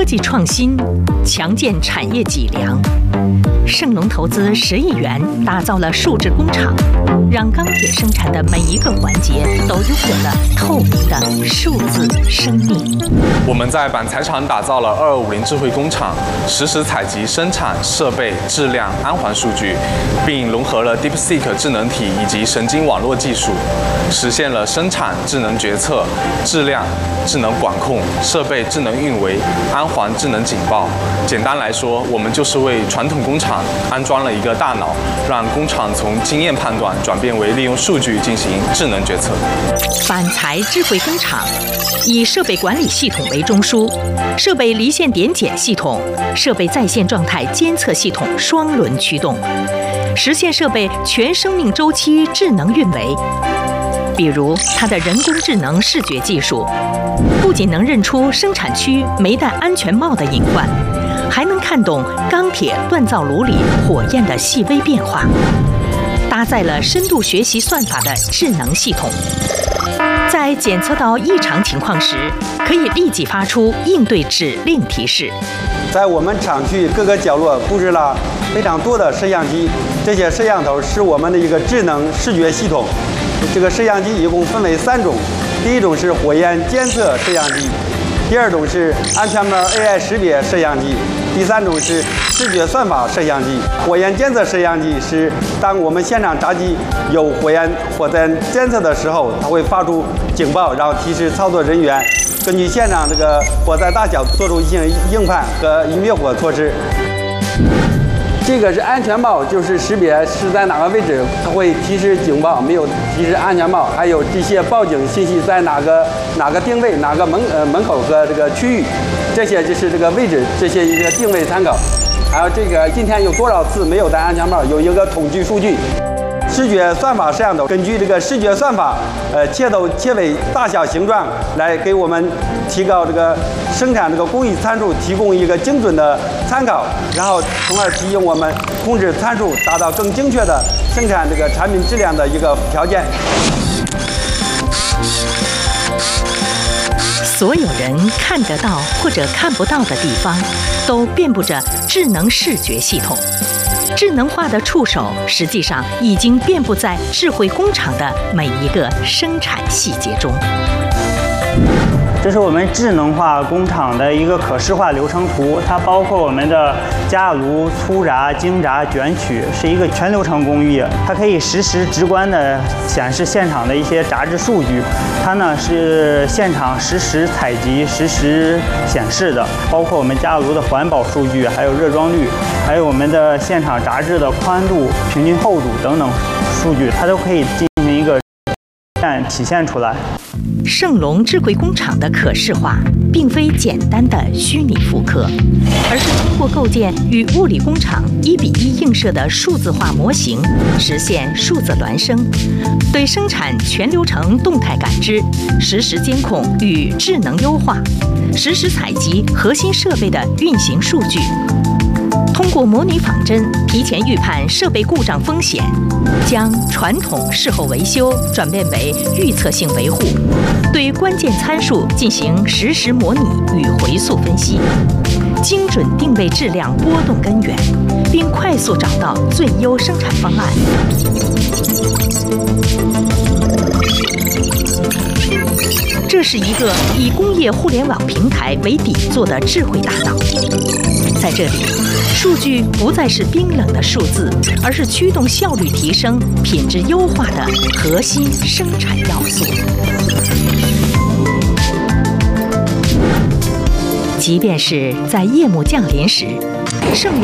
技创新，强健产业脊梁。盛隆投资10亿元打造了数字工厂，让钢铁生产的每一个环节都拥有了透明的数字生命。 我们在板材厂打造了2250智慧工厂，实时采集生产、设备、质量、安环数据，并融合了 DeepSeek 智能体以及神经网络技术，实现了生产智能决策、质量智能管控、设备智能运维、安环智能警报。简单来说，我们就是为传统工厂安装了一个大脑，让工厂从经验判断转变为利用数据进行智能决策。 板材智慧工厂以设备管理系统为中枢，设备离线点检系统、设备在线状态监测系统双轮驱动，实现设备全生命周期智能运维。比如它的人工智能视觉技术，不仅能认出生产区没戴安全帽的隐患，还能看懂钢铁锻造炉里火焰的细微变化，搭载了深度学习算法的智能系统，在检测到异常情况时，可以立即发出应对指令提示。 在我们厂区各个角落布置了非常多的摄像机，这些摄像头是我们的一个智能视觉系统。这个摄像机一共分为3种，第一种是火焰监测摄像机，第二种是安全帽 AI 识别摄像机，第3种是视觉算法摄像机。火焰监测摄像机是当我们现场闸机有火灾监测的时候，它会发出警报，然后提示操作人员根据现场这个火灾大小做出一些应判和灭火措施。这个是安全帽，就是识别是在哪个位置，它会提示警报，没有提示安全帽。还有这些报警信息在哪个定位、哪个门口和这个区域，这些就是这个位置，这些一个定位参考。还有这个今天有多少次没有戴安全帽，有一个统计数据。视觉算法摄像头根据这个视觉算法，切头切尾大小形状来给我们提高这个生产这个工艺参数，提供一个精准的参考，然后从而提醒我们控制参数，达到更精确的生产这个产品质量的一个条件。 所有人看得到或者看不到的地方，都遍布着智能视觉系统。智能化的触手实际上已经遍布在智慧工厂的每一个生产细节中。 这是我们智能化工厂的一个可视化流程图，它包括我们的加炉、粗轧、精轧、卷取，是一个全流程工艺。它可以实时直观地显示现场的一些轧制数据，它呢是现场实时采集、实时显示的，包括我们加炉的环保数据，还有热装率，还有我们的现场轧制的宽度、平均厚度等等数据，它都可以进行一个体现出来。 盛隆智慧工厂的可视化，并非简单的虚拟复刻，而是通过构建与物理工厂1:1映射的数字化模型，实现数字孪生，对生产全流程动态感知、实时监控与智能优化，实时采集核心设备的运行数据。通过模拟仿真，提前预判设备故障风险，将传统事后维修转变为预测性维护，对关键参数进行实时模拟与回溯分析，精准定位质量波动根源，并快速找到最优生产方案。这是一个以工业互联网平台为底座的智慧大脑。在这里，数据不再是冰冷的数字，而是驱动效率提升、品质优化的核心生产要素。即便是在夜幕降临时，盛隆